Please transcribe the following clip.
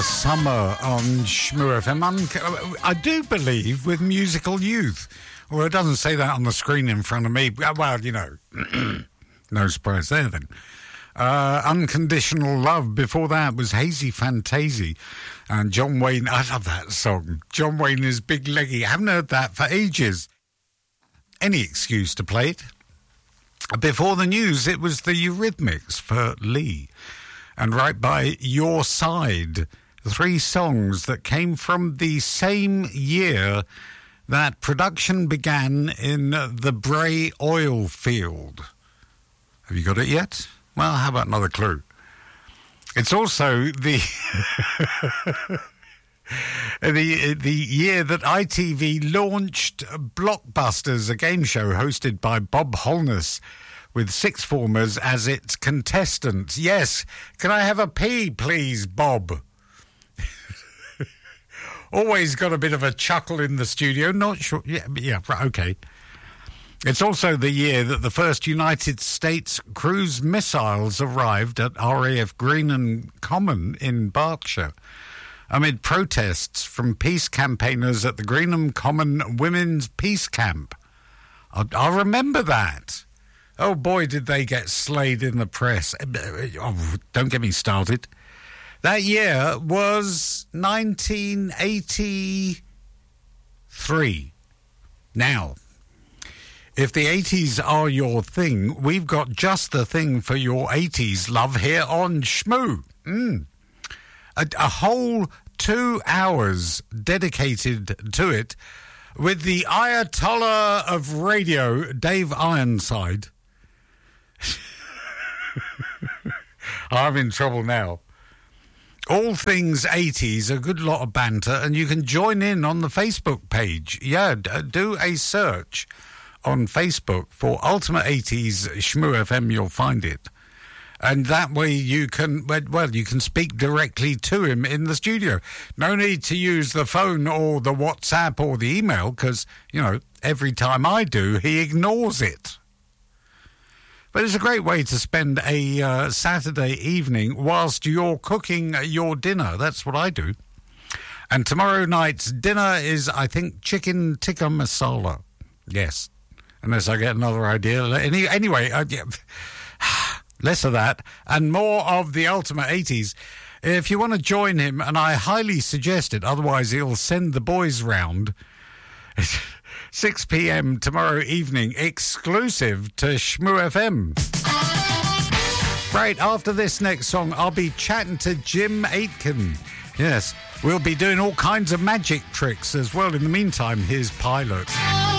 Summer on Shmoo FM. I do believe with musical youth. Well, it doesn't say that on the screen in front of me. Well, you know, no surprise there then. Unconditional Love. Before that was Hazy Fantasy. And John Wayne, I love that song. John Wayne is Big Leggy. I haven't heard that for ages. Any excuse to play it. Before the news, it was the Eurythmics for Lee. And right by your side, 3 songs that came from the same year that production began in the Bray oil field. Have you got it yet? Well, how about another clue? It's also the the year that ITV launched Blockbusters, a game show hosted by Bob Holness, with sixth formers as its contestants. Yes, can I have a pee, please, Bob? Always got a bit of a chuckle in the studio. Not sure. Yeah, right, okay. It's also the year that the first United States cruise missiles arrived at RAF Greenham Common in Berkshire, amid protests from peace campaigners at the Greenham Common Women's Peace Camp. I remember that. Oh, boy, did they get slayed in the press. Oh, don't get me started. That year was 1983. Now, if the 80s are your thing, we've got just the thing for your 80s love here on Shmoo. A whole 2 hours dedicated to it with the Ayatollah of radio, Dave Ironside. I'm in trouble now. All things 80s, a good lot of banter, and you can join in on the Facebook page. Yeah, do a search on Facebook for Ultimate 80s Shmoo FM, you'll find it. And that way you can, well, you can speak directly to him in the studio. No need to use the phone or the WhatsApp or the email, because, you know, every time I do, he ignores it. But it's a great way to spend a Saturday evening whilst you're cooking your dinner. That's what I do. And tomorrow night's dinner is, I think, chicken tikka masala. Yes, unless I get another idea. Anyway, less of that and more of the Ultimate 80s. If you want to join him, and I highly suggest it, otherwise he'll send the boys round. 6 p.m. tomorrow evening, exclusive to Shmoo FM. Right, after this next song, I'll be chatting to Jim Aitken. Yes, we'll be doing all kinds of magic tricks as well. In the meantime, here's Pilot.